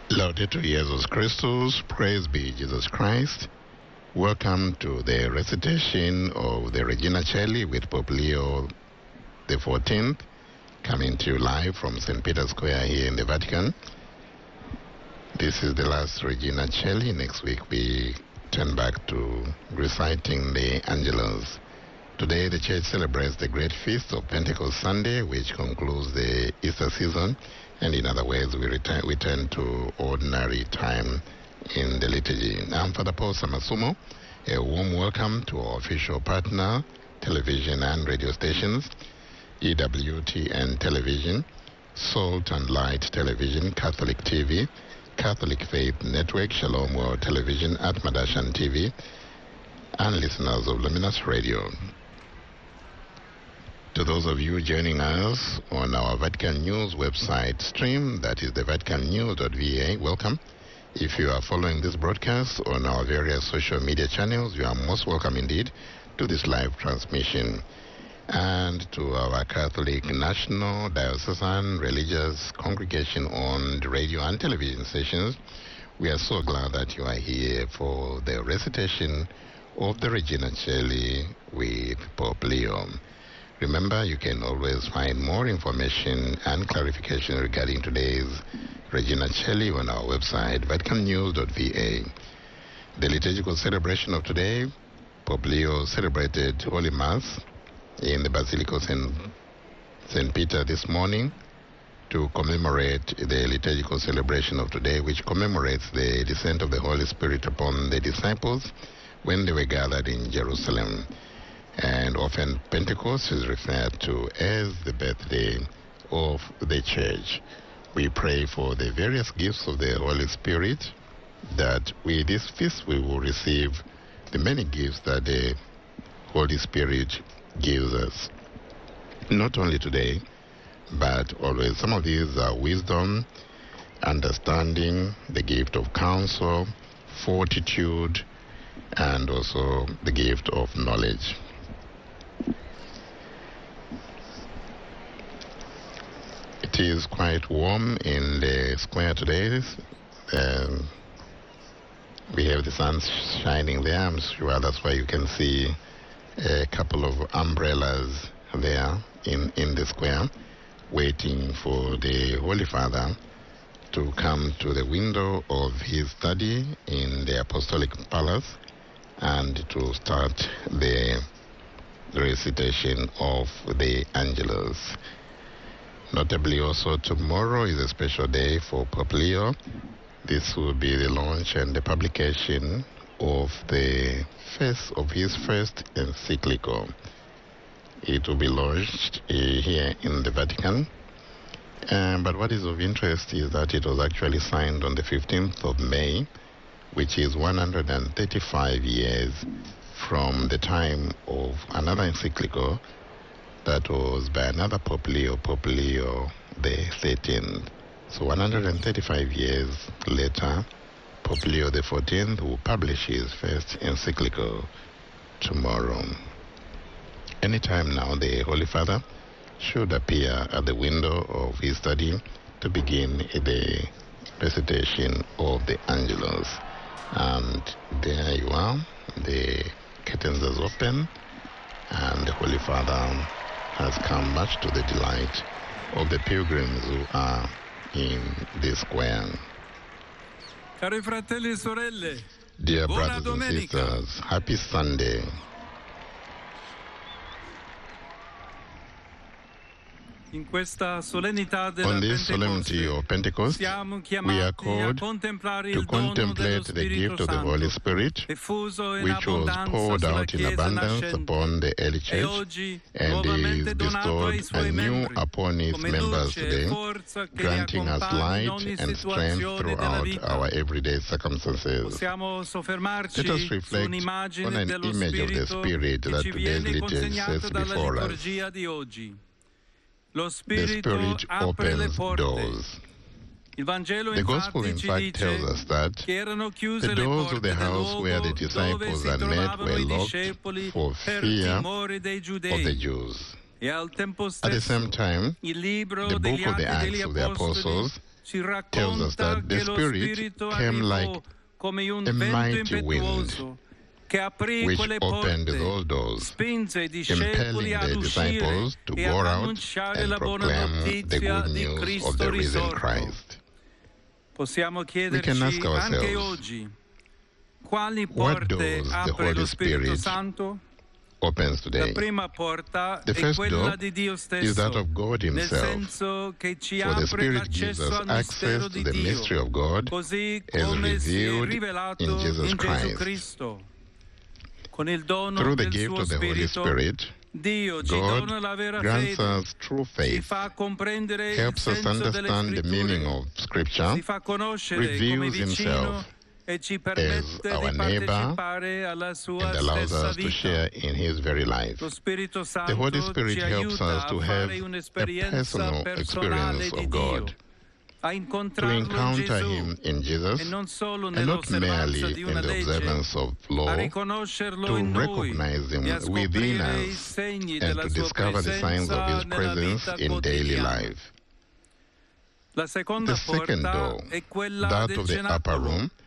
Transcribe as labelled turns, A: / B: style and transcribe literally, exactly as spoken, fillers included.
A: Laudetur Jesus Christus, praise be Jesus Christ. Welcome to the recitation of the Regina Coeli with Pope Leo the fourteenth, coming to you live from Saint Peter's Square here in the Vatican. This is the last Regina Coeli. Next week we turn back to reciting the Angelus. Today the Church celebrates the great feast of Pentecost Sunday, which concludes the Easter season, and in other words, we return, we turn to ordinary time in the liturgy. I'm Father Paul Samasumo. A warm welcome to our official partner, television and radio stations, E W T N Television, Salt and Light Television, Catholic T V, Catholic Faith Network, Shalom World Television, Atmadashan T V, and listeners of Luminous Radio. To those of you joining us on our Vatican News website stream, that is the vatican news dot v a, welcome. If you are following this broadcast on our various social media channels, you are most welcome indeed to this live transmission. And to our Catholic National, Diocesan, Religious Congregation on the radio and television stations, we are so glad that you are here for the recitation of the Regina Coeli with Pope Leo. Remember, you can always find more information and clarification regarding today's Regina Coeli on our website, vatican news dot v a. The liturgical celebration of today, Pope Leo celebrated Holy Mass in the Basilica of Saint Peter this morning to commemorate the liturgical celebration of today, which commemorates the descent of the Holy Spirit upon the disciples when they were gathered in Jerusalem. And often Pentecost is referred to as the birthday of the Church. We pray for the various gifts of the Holy Spirit, that with this feast we will receive the many gifts that the Holy Spirit gives us. Not only today, but always. Some of these are wisdom, understanding, the gift of counsel, fortitude, and also the gift of knowledge. It is quite warm in the square today. Um, we have the sun shining there. I'm sure that's why you can see a couple of umbrellas there in, in the square, waiting for the Holy Father to come to the window of his study in the Apostolic Palace and to start the recitation of the Angelus. Notably also tomorrow is a special day for Pope Leo. This will be the launch and the publication of the first of his first encyclical. It will be launched uh, here in the Vatican. Um, but what is of interest is that it was actually signed on the fifteenth of May, which is one hundred thirty-five years from the time of another encyclical that was by another Pope Leo, Pope Leo the thirteenth. So one hundred thirty-five years later, Pope Leo the fourteenth will publish his first encyclical tomorrow. Anytime now, the Holy Father should appear at the window of his study to begin the recitation of the Angelus. And there you are, the curtains are open, and the Holy Father has come much to the delight of the pilgrims who are in the square.
B: Cari fratelli e sorelle,
A: Dear
B: buona
A: brothers
B: domenica.
A: and sisters, happy Sunday.
B: In questa solennità della
A: On this solemnity
B: Pentecoste
A: of Pentecost,
B: siamo
A: we are
B: chiamati a
A: called
B: contemplare
A: to
B: il dono dello
A: contemplate the
B: Spirito
A: gift of the
B: Santo,
A: Holy Spirit,
B: diffuso in
A: which was
B: abbondanza
A: poured
B: sulla
A: out in
B: Chiesa
A: abundance
B: nascente,
A: upon the early
B: e
A: church,
B: oggi
A: and
B: nuovamente
A: is
B: donato ai
A: bestowed
B: suoi
A: anew
B: membri,
A: upon its
B: come
A: members
B: luce e
A: today,
B: forza che li
A: granting us
B: accompagna in
A: light
B: ogni
A: and strength
B: situazione della
A: throughout
B: vita.
A: our everyday circumstances.
B: Possiamo soffermarci
A: Let us
B: su
A: reflect on
B: un'immagine
A: an
B: dello
A: image of the
B: Spirito
A: Spirit
B: che
A: that
B: ci
A: today's
B: viene
A: liturgy
B: consegnato
A: sets
B: dalla
A: before us.
B: liturgia di oggi. Lo
A: The
B: Spirito
A: Spirit
B: apre le
A: opens
B: porte.
A: doors.
B: Il Vangelo
A: The Gospel,
B: infatti
A: in
B: ci
A: fact, tells
B: dice
A: us that
B: che erano chiuse
A: the
B: le
A: doors of
B: porte
A: the
B: del
A: house where
B: luogo
A: the
B: dove
A: disciples
B: si
A: had met
B: trovavano
A: were
B: i
A: locked
B: discepoli
A: for
B: per
A: fear
B: timore dei
A: of the
B: giudei.
A: Jews.
B: E al tempo
A: At the
B: stesso
A: same time,
B: il libro
A: the
B: degli
A: book of the
B: Atti degli
A: Acts of the
B: Apostoli
A: Apostles
B: ci
A: tells us
B: racconta
A: that the
B: che lo
A: Spirit
B: Spirito
A: came
B: arrivò
A: like
B: come un
A: a
B: vento
A: mighty wind,
B: impetuoso che aprì
A: which
B: quelle
A: opened
B: porte,
A: those doors,
B: spinge i discepoli
A: impelling
B: ad
A: the
B: uscire
A: disciples to
B: e
A: go
B: ad
A: out
B: annunciare
A: and
B: la buona
A: proclaim the
B: notizia
A: good
B: di
A: news of
B: Cristo
A: the risen
B: risorto.
A: Christ.
B: Possiamo
A: We can ask
B: chiederci anche
A: ourselves,
B: oggi quali
A: what
B: porte
A: doors the
B: apre
A: Holy
B: lo Spirito
A: Spirit
B: Santo?
A: opens
B: La
A: today?
B: prima porta
A: The
B: è
A: first
B: quella
A: door
B: di Dio
A: is that
B: stesso,
A: of God
B: nel
A: Himself.
B: senso che ci
A: For the
B: apre
A: Spirit gives
B: l'accesso
A: us
B: al mistero
A: access to
B: di
A: the
B: Dio,
A: mystery of God
B: così
A: as
B: come si è
A: revealed
B: rivelato
A: in Jesus
B: in Gesù
A: Christ.
B: Cristo. Con il dono
A: Through the
B: del
A: gift
B: suo
A: of the Holy
B: Spirito,
A: Spirit,
B: Dio ci
A: God
B: dona la vera
A: grants
B: fede,
A: us true
B: ci
A: faith,
B: fa comprendere il
A: helps us
B: senso delle
A: understand the meaning
B: Scritture,
A: of Scripture,
B: ci fa conoscere come
A: reveals
B: vicino
A: Himself
B: e ci
A: as
B: permette
A: our
B: di
A: neighbor,
B: partecipare alla sua
A: and allows
B: stessa
A: us to
B: vita.
A: share in His very life.
B: Lo Spirito
A: The Holy
B: Santo
A: Spirit
B: ci
A: helps
B: aiuta
A: us
B: a
A: to have
B: fare
A: a
B: un'esperienza
A: personal
B: personale
A: experience
B: di
A: of
B: Dio,
A: God,
B: a
A: to
B: incontrarlo in
A: encounter
B: Gesù
A: Him in Jesus,
B: e non solo
A: and not
B: nell'osservanza
A: merely
B: di
A: in
B: una
A: the
B: legge,
A: observance of law,
B: a riconoscerlo
A: to
B: in noi
A: recognize Him
B: e a
A: within
B: scoprire i
A: us,
B: segni
A: and
B: della
A: to
B: sua
A: discover the signs of
B: presenza
A: His
B: nella
A: presence
B: vita
A: in daily
B: quotidiana.
A: life.
B: La seconda
A: The second
B: porta
A: door,
B: è quella
A: that
B: del
A: of the upper
B: cenacolo,
A: room,